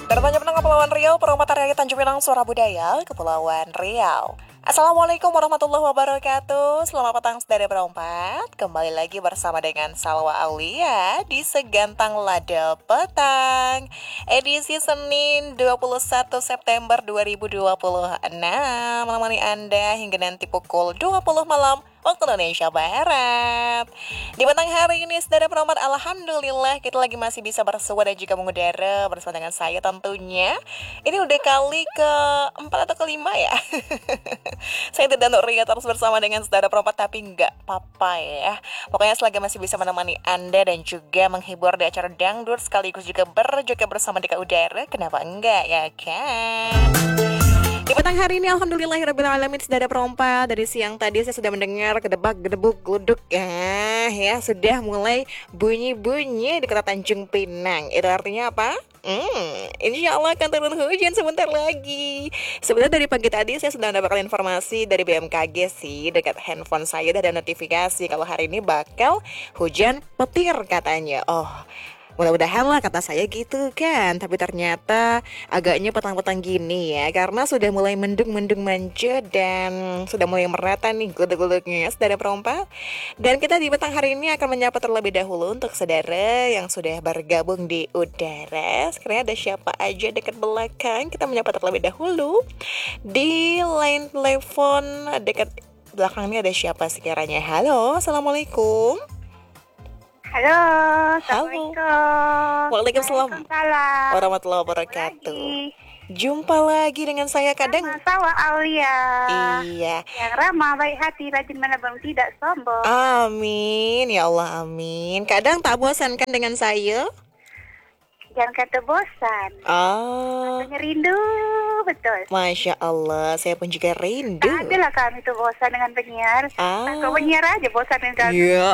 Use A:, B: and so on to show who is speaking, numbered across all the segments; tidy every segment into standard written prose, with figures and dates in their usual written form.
A: Bertanya tentang Kepulauan Riau, Perempatan Raya Tanjung Pinang, Suara Budaya, Kepulauan Riau. Assalamualaikum warahmatullahi wabarakatuh. Selamat petang saudara berempat. Kembali lagi bersama dengan Salwa Aulia di Segantang Lada Petang. Edisi Senin 21 September 2026. Menemani Anda hingga nanti pukul 20 malam waktu Indonesia Barat. Di petang hari ini saudara penomor, alhamdulillah kita lagi masih bisa bersua dan juga mengudara bersama dengan saya tentunya. Ini udah kali keempat atau kelima ya. Saya tidak Nur Ria terus bersama dengan saudara penomor, tapi nggak apa-apa ya. Pokoknya selagi masih bisa menemani Anda dan juga menghibur di acara dangdut sekaligus juga berjoget bersama di udara, kenapa enggak ya kan? Di petang hari ini alhamdulillahirrabbilalamin saudara perompa. Dari siang tadi saya sudah mendengar gedebak, gedebuk, gluduk ya sudah mulai bunyi-bunyi di kota Tanjung Pinang. Itu artinya apa? Insya Allah akan turun hujan sebentar lagi. Sebenarnya dari pagi tadi saya sudah mendapatkan informasi dari BMKG sih. Dekat handphone saya udah ada notifikasi kalau hari ini bakal hujan petir katanya. Oh, mudah-mudahan lah kata saya gitu kan. Tapi ternyata agaknya petang-petang gini ya, karena sudah mulai mendung-mendung manja dan sudah mulai merata nih gulung-gulungnya saudara perompak. Dan kita di petang hari ini akan menyapa terlebih dahulu untuk saudara yang sudah bergabung di udara. Sekiranya ada siapa aja dekat belakang, kita menyapa terlebih dahulu. Di line telepon dekat belakang ini ada siapa sekiranya? Halo, assalamualaikum.
B: Halo,
A: Halo.
B: Assalamualaikum.
A: Waalaikumsalam
B: Waalaikumsalam.
A: warahmatullahi wabarakatuh.
B: Lagi.
A: Jumpa lagi dengan saya kadang.
B: Sama Salwa Aulia.
A: Iya.
B: Yang ramah, baik hati, rajin menabung, tidak sombong.
A: Amin ya Allah, amin. Kadang tak bosankan dengan saya.
B: Jangan kata bosan.
A: Oh,
B: Katanya rindu, betul.
A: Masya Allah, saya pun juga rindu.
B: Tak adalah kami tuh bosan dengan penyiar. Takut penyiar aja bosan dengan kami.
A: Iya.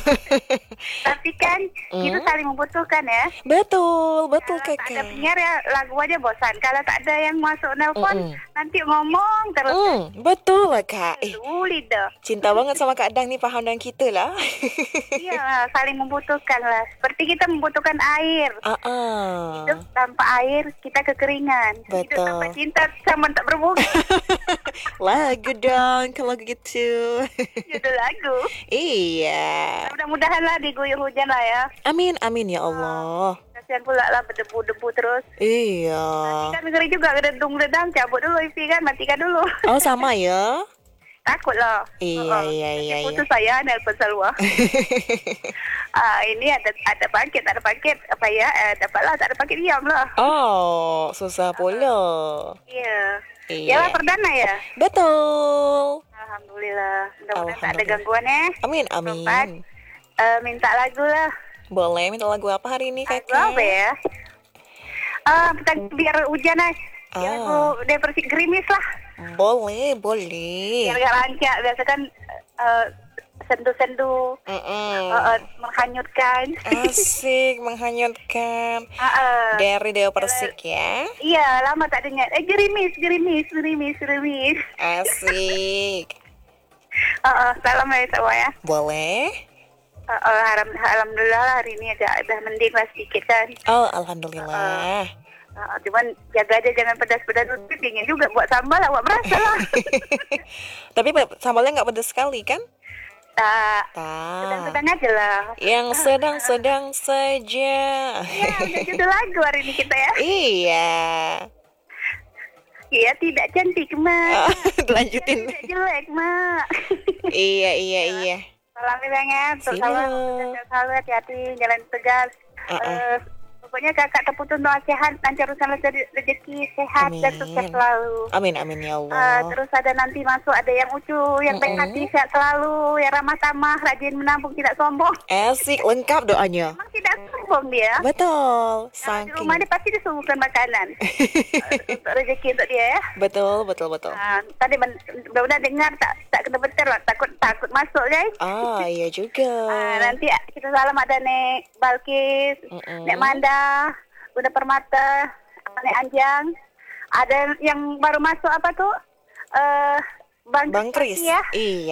B: Tapi kan itu saling membutuhkan ya.
A: Betul
B: Kalau tak ada
A: kakak.
B: penyiar ya lagu aja bosan. Kalau tak ada yang masuk nelpon, nanti ngomong terus.
A: Betul lah kak.
B: Sulit dah.
A: Cinta banget sama Kak Dang nih, paham dengan kita lah.
B: Iya, saling membutuhkan lah. Seperti kita membutuhkan air. Hidup tanpa air kita kekeringan. Hidup
A: Betul.
B: tanpa cinta sama tak berbunga.
A: Lagu dong kalau gitu.
B: Judul lagu.
A: Iya.
B: Mudah-mudahan lah diguyur hujan lah ya.
A: Amin amin ya Allah.
B: Kasihan pula lah berdebu-debu terus.
A: Iya.
B: Kan ngeri juga gedung-gedang, cabut dulu isi kan, matikan dulu.
A: Oh sama ya.
B: Takut loh.
A: Iya.
B: Putus saya nelpon Salwa. Ini ada paket, apa ya? Dapatlah, tak ada paket diam lah.
A: Oh, susah pula.
B: Iya.
A: Iya.
B: Ya lah perdana ya.
A: Betul.
B: Alhamdulillah. Mudah-mudahan tak ada
A: Alhamdulillah.
B: gangguan ya.
A: Amin
B: Tempat.
A: amin.
B: Minta lagu lah.
A: Boleh minta lagu apa hari ini
B: Lagu
A: kakak?
B: apa ya? Biar hujan aja. Lagu Depresi Gerimis lah.
A: Boleh.
B: Biar gak lancar. Biasa kan sendu-sendu menghanyutkan.
A: Asik, menghanyutkan. Dari Dewa Persik ya.
B: Iya, lama tak dengar. Gerimis.
A: Asik.
B: Salam ya semua ya.
A: Boleh.
B: Alhamdulillah hari ini agak mending lah sedikit kan.
A: Oh, alhamdulillah.
B: Cuman jaga aja jangan pedas-pedas, dingin juga buat sambal awak merasa lah.
A: Tapi sambalnya nggak pedas sekali kan?
B: Tak,
A: Tak.
B: sedang-sedang aja lah.
A: Yang sedang-sedang saja.
B: Iya, ada judul lagu hari ini kita ya.
A: Iya.
B: Iya, tidak cantik mak.
A: Lanjutin.
B: Tidak jelek mak.
A: Iya.
B: Salam banget,
A: Siap.
B: selalu hati-hati, jalan tegas. Pokoknya kakak terputus doa sehat, lancar urusan rezeki, sehat
A: Amin.
B: dan sukses selalu.
A: Amin ya Allah.
B: Terus ada nanti masuk ada yang ucu, yang baik hati, sehat selalu, yang ramah tamah, rajin menabung, tidak sombong.
A: Asik, lengkap doanya.
B: Emang tidak sombong dia.
A: Betul.
B: Di
A: Saking.
B: rumah dia pasti disuguhkan makanan untuk rezeki untuk dia ya.
A: Betul.
B: Tadi udah dengar tak kena betul lah, takut masuk guys.
A: Iya juga.
B: Nanti kita salam ada Nek Balkis, Nek Manda, Bunda Permata, Nek Anjang. Ada yang baru masuk apa tuh? Bang
A: Kris.
B: ya.
A: Iya.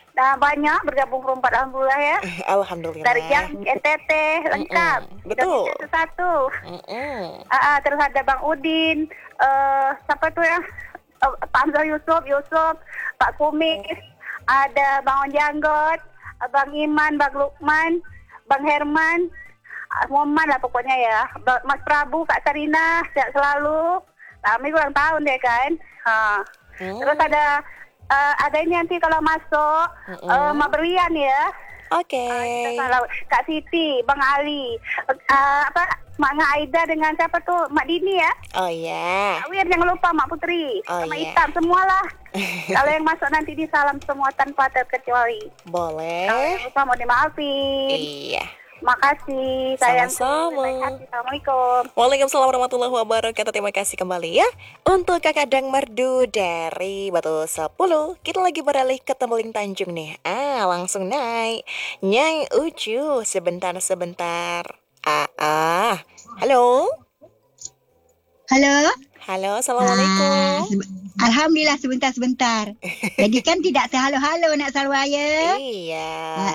B: Nah, banyak bergabung perempat alhamdulillah ya.
A: Alhamdulillah.
B: Dari yang NTT lengkap.
A: Betul.
B: Indonesia satu. Terus ada Bang Udin, siapa tuh ya? Pak Hamzah Yusuf, Pak Kumis, ada Bang Onjanggot, Bang Iman, Bang Lukman, Bang Herman, Muhammad lah pokoknya ya. Mas Prabu, Kak Sarina, sehat selalu. Kami ulang tahun deh kan. Terus ada ini nanti kalau masuk Mak Berlian ya.
A: Oke.
B: Kak Siti, Bang Ali, Mak Aida dengan siapa tuh? Mak Dini ya.
A: Oh iya.
B: Kak Wir jangan lupa Mak Putri.
A: Oh,
B: sama
A: iya.
B: Itam semualah. Kalau yang masuk nanti di salam semua tanpa terkecuali.
A: Boleh.
B: Kalau yang lupa mau dimaafin.
A: Iya.
B: Makasih sayang.
A: Sama-sama.
B: Assalamualaikum.
A: Waalaikumsalam warahmatullahi wabarakatuh. Terima kasih kembali ya untuk Kakak Dang Merdu dari Batu 10. Kita lagi beralih ke Tembeling Tanjung nih. Langsung naik. Nyai Ucu, sebentar. Halo.
C: Halo.
A: Halo, assalamualaikum.
C: Alhamdulillah sebentar. Jadi kan tidak sehalo-halo nak Salwa ya.
A: Iya.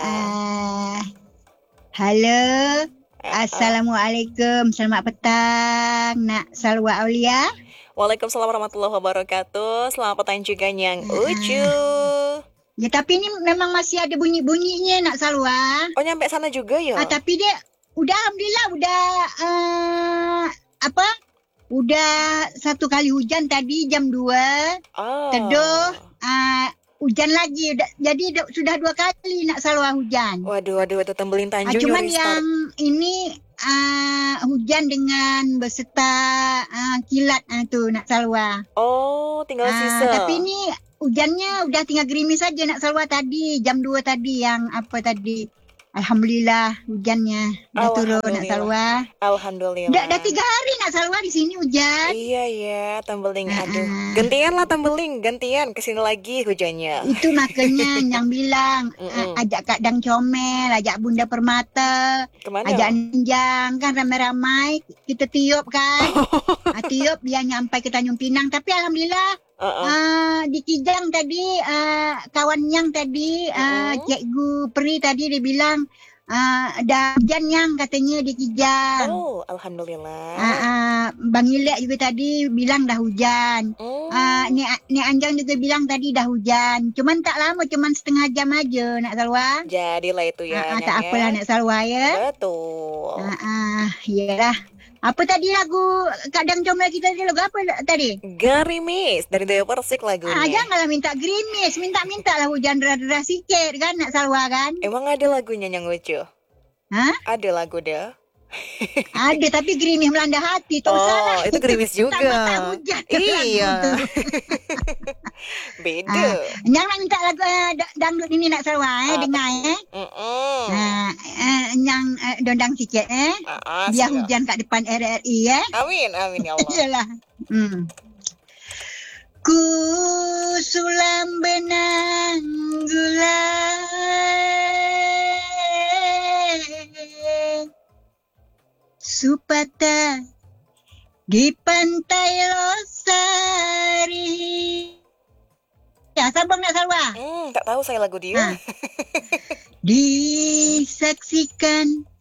C: Halo. Assalamualaikum. Selamat petang nak Salwa Aulia.
A: Waalaikumsalam warahmatullahi wabarakatuh. Selamat petang juga Nyang Ucu.
C: Ya tapi ini memang masih ada bunyi-bunyinya nak Salwa.
A: Oh nyampe sana juga ya?
C: Tapi dia udah alhamdulillah udah satu kali hujan tadi jam 2. Teduh. Hujan lagi, jadi sudah 2 kali nak Salwa hujan.
A: Waduh, itu Tembeling Tanjung.
C: Cuman yang ini hujan dengan beserta kilat tu nak Salwa.
A: Oh, tinggal sisa.
C: Tapi ini hujannya udah tinggal gerimis saja nak Salwa tadi, jam 2 tadi yang apa tadi. Alhamdulillah hujannya dah turun nak Salwa.
A: Alhamdulillah.
C: Dah 3 hari nak Salwa di sini hujan.
A: Iya, Tembeling. Aduh. Gantian lah Tembeling, kesini lagi hujannya.
C: Itu makanya yang bilang ajak Kak Dang Comel, ajak Bunda Permata,
A: kemana?
C: Ajak Ninjang kan ramai-ramai kita tiup kan. Tiup dia nyampai ke Tanjung Pinang, tapi alhamdulillah di Kijang tadi kawan yang tadi Cikgu Peri tadi dia bilang ada hujan yang katanya di Kijang.
A: Oh, alhamdulillah.
C: Bang Ilek juga tadi bilang dah hujan. Ni Anjang juga bilang tadi dah hujan. Cuman tak lama, cuman setengah jam aja nak Salwa.
A: Jadilah itu ya.
C: Tak apalah nak Salwa ya.
A: Betul.
C: Iyalah. Apa tadi lagu Kak Dang Comel kita lagu apa tadi?
A: Gerimis dari Dewa Persik lagunya.
C: Janganlah minta gerimis, minta lah hujan deras-deras sikit kan nak Salwa kan?
A: Emang ada lagunya yang lucu? Ada lagu dah.
C: Ada tapi gerimis melanda hati. Salah.
A: Itu gerimis juga.
C: Tak hujan.
A: Iya. Beda.
C: Jangan minta lagu dangdut ini nak Salwa dengar yang dondang sikit biar hujan kat depan RRI
A: Amin ya Allah.
C: Iyalah. Ku sulam benang gulai supata di pantai Losari. Ya, sabang nak Salwa?
A: Tak tahu saya lagu dia.
C: Disaksikan